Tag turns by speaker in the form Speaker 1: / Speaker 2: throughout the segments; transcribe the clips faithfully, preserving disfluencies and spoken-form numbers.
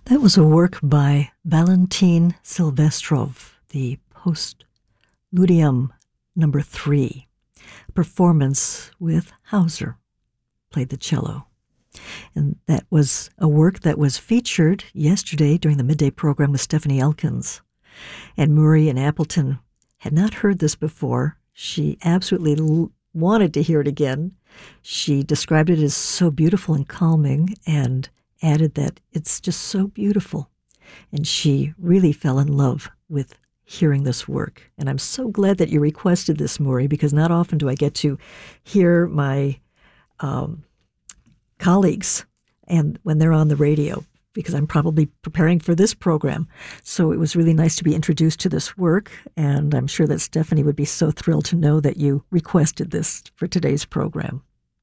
Speaker 1: That was a work by Valentin Silvestrov, the Postludium number three, performance with Hauser, played the cello. And that was a work that was featured yesterday during the midday program with Stephanie Elkins. And Murray in Appleton had not heard this before. She absolutely l- wanted to hear it again. She described it as so beautiful and calming and added that it's just so beautiful. And she really fell in love with hearing this work. And I'm so glad that you requested this, Murray, because not often do I get to hear my um, colleagues and when they're on the radio, because I'm probably preparing for this program. So it was really nice to be introduced to this work, and I'm sure that Stephanie would be so thrilled to know that you requested this for today's program.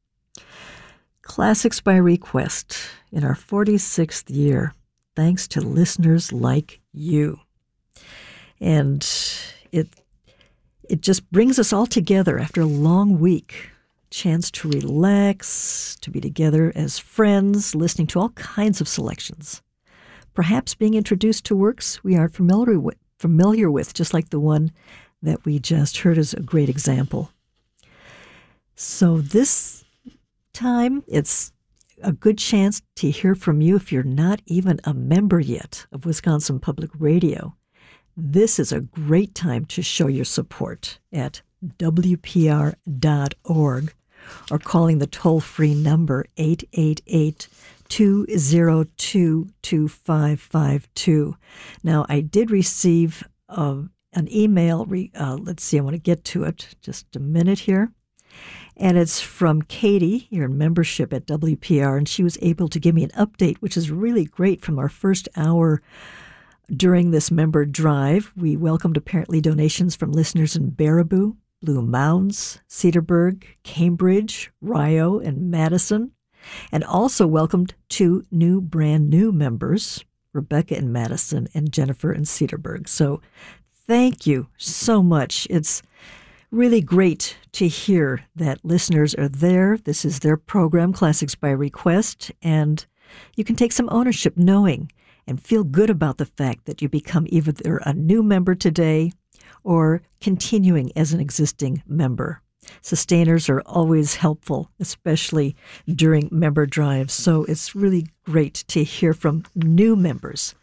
Speaker 1: Classics by Request in our forty-sixth year, thanks to listeners like you. And it it just brings us all together after a long week. Chance to relax, to be together as friends, listening to all kinds of selections. Perhaps being introduced to works we aren't familiar with, familiar with, just like the one that we just heard is a great example. So this time, it's a good chance to hear from you if you're not even a member yet of Wisconsin Public Radio. This is a great time to show your support at W P R dot org. Or calling the toll-free number eight eight eight, two zero two, two five five two. Now, I did receive uh, an email. Re, uh, let's see, I want to get to it. Just a minute here. And it's from Katie, your membership at W P R, and she was able to give me an update, which is really great from our first hour during this member drive. We welcomed apparently donations from listeners in Baraboo, Blue Mounds, Cedarburg, Cambridge, Rio, and Madison, and also welcomed two new brand new members, Rebecca in Madison and Jennifer in Cedarburg. So thank you so much. It's really great to hear that listeners are there. This is their program, Classics by Request, and you can take some ownership knowing and feel good about the fact that you become either a new member today or continuing as an existing member. Sustainers are always helpful, especially during member drives, so it's really great to hear from new members.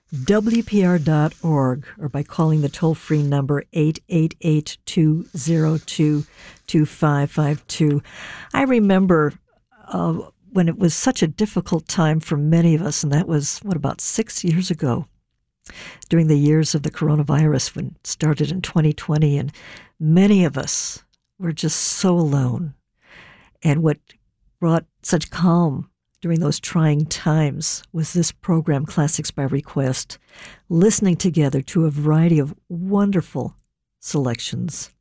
Speaker 1: W P R dot org, or by calling the toll-free number eight eight eight, two zero two, two five five two. I remember uh, when it was such a difficult time for many of us, and that was, what, about six years ago, during the years of the coronavirus when it started in twenty twenty, and many of us were just so alone. And what brought such calm during those trying times was this program, Classics by Request, listening together to a variety of wonderful selections.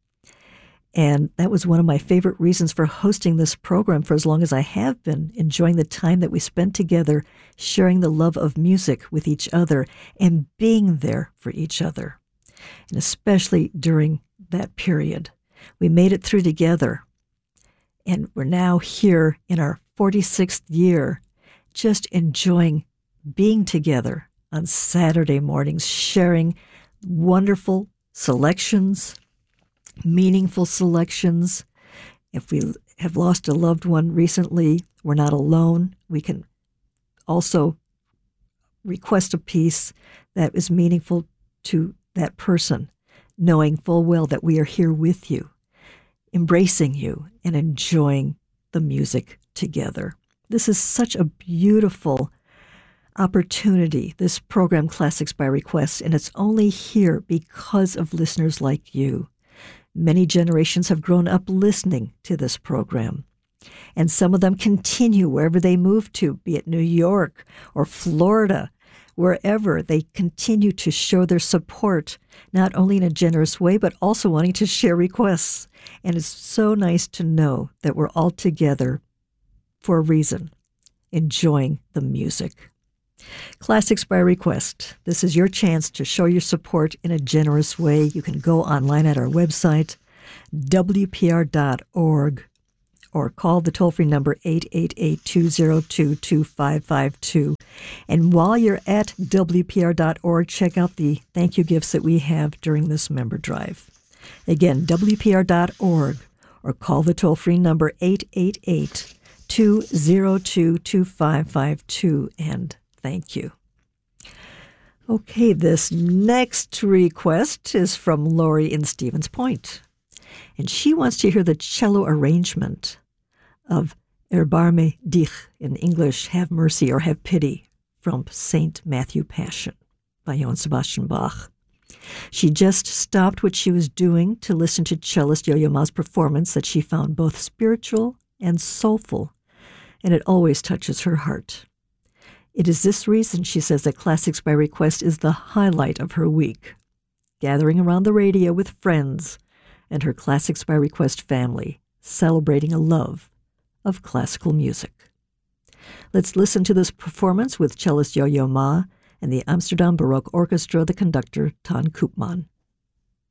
Speaker 1: And that was one of my favorite reasons for hosting this program for as long as I have been, enjoying the time that we spent together, sharing the love of music with each other and being there for each other. And especially during that period. We made it through together. And we're now here in our forty-sixth year, just enjoying being together on Saturday mornings, sharing wonderful selections, meaningful selections. If we have lost a loved one recently, we're not alone. We can also request a piece that is meaningful to that person, knowing full well that we are here with you, embracing you, and enjoying the music together. This is such a beautiful opportunity, this program, Classics by Request, and it's only here because of listeners like you. Many generations have grown up listening to this program, and some of them continue wherever they move to, be it New York or Florida, wherever they continue to show their support, not only in a generous way, but also wanting to share requests. And it's so nice to know that we're all together for a reason, enjoying the music. Classics by Request. This is your chance to show your support in a generous way. You can go online at our website, W P R dot org, or call the toll-free number eight eight eight, two zero two, two five five two. And while you're at W P R dot org, check out the thank you gifts that we have during this member drive. Again, W P R dot org, or call the toll-free number eight eight eight, two zero two, two five five two, and thank you. Okay, this next request is from Lori in Stevens Point, and she wants to hear the cello arrangement of Erbarme dich, in English, Have Mercy or Have Pity, from Saint Matthew Passion by Johann Sebastian Bach. She just stopped what she was doing to listen to cellist Yo-Yo Ma's performance that she found both spiritual and soulful, and it always touches her heart. It is this reason, she says, that Classics by Request is the highlight of her week. Gathering around the radio with friends and her Classics by Request family, celebrating a love of classical music. Let's listen to this performance with cellist Yo-Yo Ma and the Amsterdam Baroque Orchestra, the conductor Ton Koopman.